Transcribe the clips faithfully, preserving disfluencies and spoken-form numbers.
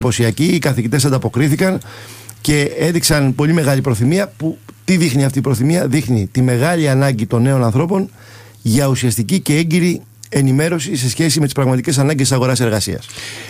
εντυπωσιακή. Οι καθηγητές ανταποκρίθηκαν και έδειξαν πολύ μεγάλη προθυμία. Που τι δείχνει αυτή η προθυμία? Δείχνει τη μεγάλη ανάγκη των νέων ανθρώπων για ουσιαστική και έγκυρη ενημέρωση σε σχέση με τις πραγματικές ανάγκες της αγοράς εργασίας.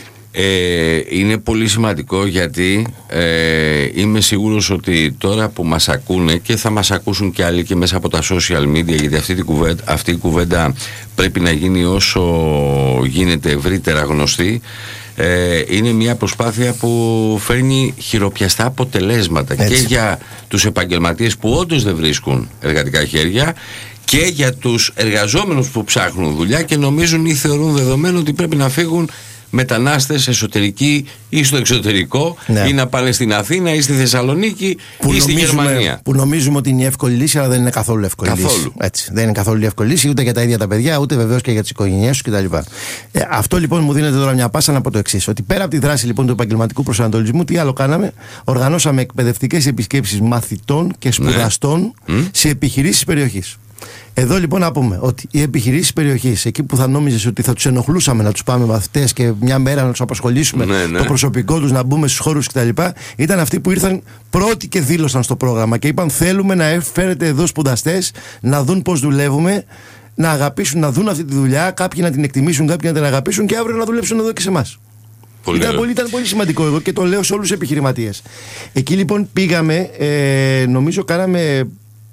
Ε, είναι πολύ σημαντικό, γιατί ε, είμαι σίγουρος ότι τώρα που μας ακούνε, και θα μας ακούσουν και άλλοι και μέσα από τα social media, γιατί αυτή, την κουβέντα, αυτή η κουβέντα πρέπει να γίνει όσο γίνεται ευρύτερα γνωστή, ε, είναι μια προσπάθεια που φέρνει χειροπιαστά αποτελέσματα. Έτσι. Και για τους επαγγελματίες που όντως δεν βρίσκουν εργατικά χέρια, και για τους εργαζόμενους που ψάχνουν δουλειά και νομίζουν ή θεωρούν δεδομένο ότι πρέπει να φύγουν μετανάστες εσωτερικοί ή στο εξωτερικό, ναι, ή να πάνε στην Αθήνα ή στη Θεσσαλονίκη που ή στη Γερμανία. Που νομίζουμε ότι είναι η εύκολη λύση, αλλά δεν είναι καθόλου εύκολη καθόλου. λύση. Έτσι, δεν είναι καθόλου εύκολη λύση ούτε για τα ίδια τα παιδιά, ούτε βεβαίως και για τις οικογένειές τους κτλ. Ε, αυτό λοιπόν μου δίνεται τώρα μια πάσα να πω το εξής: ότι πέρα από τη δράση λοιπόν του επαγγελματικού προσανατολισμού, τι άλλο κάναμε? Οργανώσαμε εκπαιδευτικές επισκέψεις μαθητών και σπουδαστών, ναι, σε επιχειρήσεις περιοχής. Εδώ λοιπόν να πούμε ότι οι επιχειρήσεις περιοχής, εκεί που θα νόμιζες ότι θα τους ενοχλούσαμε να τους πάμε μαθητές και μια μέρα να τους απασχολήσουμε, ναι, ναι, το προσωπικό τους, να μπούμε στους χώρους κτλ., ήταν αυτοί που ήρθαν πρώτοι και δήλωσαν στο πρόγραμμα και είπαν: θέλουμε να φέρετε εδώ σπουδαστές, να δουν πώς δουλεύουμε, να αγαπήσουν, να δουν αυτή τη δουλειά, κάποιοι να την εκτιμήσουν, κάποιοι να την αγαπήσουν και αύριο να δουλέψουν εδώ και σε εμάς. Πολύ ήταν, πολύ, ήταν πολύ σημαντικό εγώ και το λέω σε όλους τους επιχειρηματίες. Εκεί λοιπόν πήγαμε, ε, νομίζω κάναμε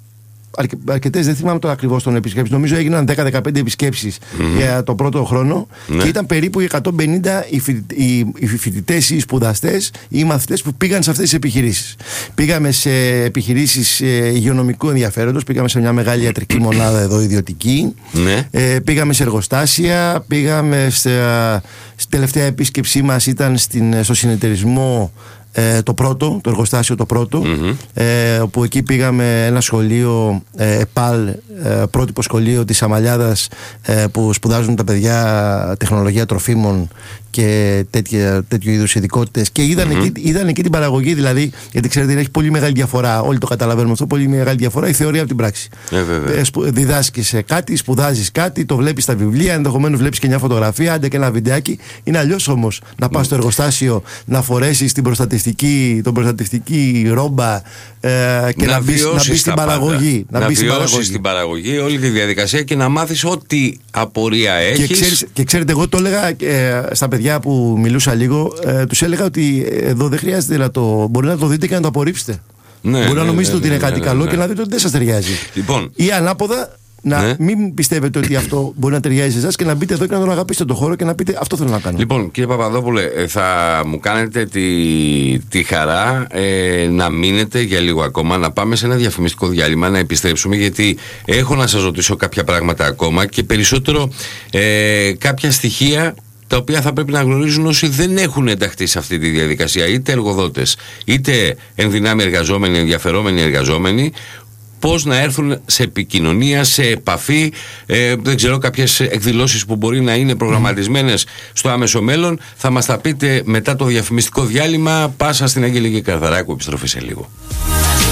αρκετές, δεν θυμάμαι τώρα ακριβώς των επισκέψεις. Νομίζω έγιναν δέκα με δεκαπέντε επισκέψεις mm-hmm. για το πρώτο χρόνο, ναι, και ήταν περίπου εκατόν πενήντα οι, οι, οι φοιτητές ή οι σπουδαστές ή οι μαθητές που πήγαν σε αυτές τις επιχειρήσεις. Πήγαμε σε επιχειρήσεις ε, υγειονομικού ενδιαφέροντος, πήγαμε σε μια μεγάλη ιατρική μονάδα εδώ ιδιωτική, ναι, ε, πήγαμε σε εργοστάσια, πήγαμε σε, στη τελευταία επίσκεψή μας ήταν στην, στο συνεταιρισμό. Ε, το πρώτο, το εργοστάσιο το πρώτο, mm-hmm. ε, όπου εκεί πήγαμε ένα σχολείο ε, ΕΠΑΛ, ε, πρότυπο σχολείο της Αμαλιάδας, ε, που σπουδάζουν τα παιδιά τεχνολογία τροφίμων και τέτοια, τέτοιου είδους ειδικότητες, και είδαν, mm-hmm. εκεί, είδαν εκεί την παραγωγή, δηλαδή, γιατί ξέρετε έχει πολύ μεγάλη διαφορά, όλοι το καταλαβαίνουμε αυτό, πολύ μεγάλη διαφορά η θεωρία από την πράξη. Ε, ε, σπου, διδάσκεις κάτι, σπουδάζεις κάτι, το βλέπεις στα βιβλία, ενδεχομένως βλέπεις και μια φωτογραφία, άντε και ένα βιντεάκι. Είναι αλλιώς όμως να πας mm-hmm. στο εργοστάσιο, να φορέσεις την προστατευτική, τον προστατευτική ρόμπα ε, και να, να μπεις, να μπεις στην παραγωγή. Να, να μπεις στην παραγωγή. στην παραγωγή όλη τη διαδικασία και να μάθεις ό,τι απορία έχεις. Και, ξέρεις, και ξέρετε, εγώ το έλεγα ε, στα παιδιά που μιλούσα λίγο, ε, τους έλεγα ότι εδώ δεν χρειάζεται να το. Μπορεί να το δείτε και να το απορρίψετε. Ναι, μπορεί ναι, να νομίζετε ναι, ότι είναι ναι, κάτι ναι, καλό ναι, ναι. και να δείτε ότι δεν σας ταιριάζει. Λοιπόν. Ή ανάποδα, να ναι. μην πιστεύετε ότι αυτό μπορεί να ταιριάζει σε εσάς και να μπείτε εδώ και να τον αγαπήσετε τον χώρο και να πείτε: αυτό θέλω να κάνω. Λοιπόν, κύριε Παπαδόπουλε, θα μου κάνετε τη, τη χαρά ε, να μείνετε για λίγο ακόμα, να πάμε σε ένα διαφημιστικό διάλειμμα, να επιστρέψουμε, γιατί έχω να σας ρωτήσω κάποια πράγματα ακόμα και περισσότερο ε, κάποια στοιχεία τα οποία θα πρέπει να γνωρίζουν όσοι δεν έχουν ενταχθεί σε αυτή τη διαδικασία, είτε εργοδότες, είτε ενδυνάμει εργαζόμενοι, ενδιαφερόμενοι εργαζόμενοι, πώς να έρθουν σε επικοινωνία, σε επαφή, ε, δεν ξέρω, κάποιες εκδηλώσεις που μπορεί να είναι προγραμματισμένες στο άμεσο μέλλον. Θα μας τα πείτε μετά το διαφημιστικό διάλειμμα. Πάσα στην Αγγελική Καρδαράκου, επιστροφή σε λίγο.